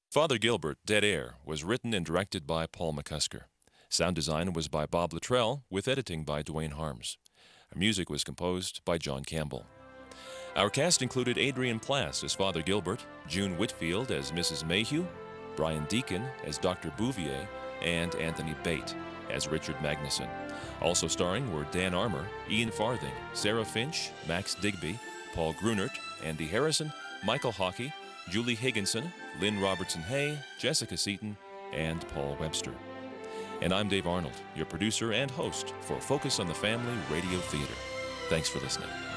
Father Gilbert, Dead Air, was written and directed by Paul McCusker. Sound design was by Bob Luttrell, with editing by Dwayne Harms. Music was composed by John Campbell. Our cast included Adrian Plass as Father Gilbert, June Whitfield as Mrs. Mayhew, Brian Deacon as Dr. Bouvier, and Anthony Bate as Richard Magnuson. Also starring were Dan Armour, Ian Farthing, Sarah Finch, Max Digby, Paul Grunert, Andy Harrison, Michael Hockey, Julie Higginson, Lynn Robertson-Hay, Jessica Seaton, and Paul Webster. And I'm Dave Arnold, your producer and host for Focus on the Family Radio Theater. Thanks for listening.